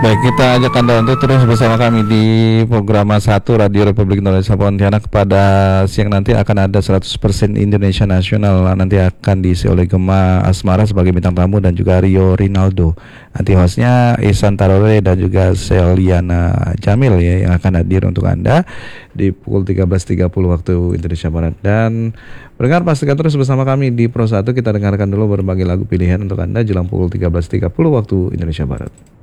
Baik, kita ajak Anda untuk terus bersama kami di program 1 Radio Republik Indonesia Pontianak. Pada siang nanti akan ada 100% Indonesia Nasional. Nanti akan diisi oleh Gema Asmara sebagai bintang tamu dan juga Rio Rinaldo. Nanti hostnya Ihsan Tarore dan juga Seliana Jamil ya, yang akan hadir untuk Anda di pukul 13.30 waktu Indonesia Barat. Dan pendengar, pastikan terus bersama kami di Pro 1. Kita dengarkan dulu berbagai lagu pilihan untuk Anda jelang pukul 13.30 waktu Indonesia Barat.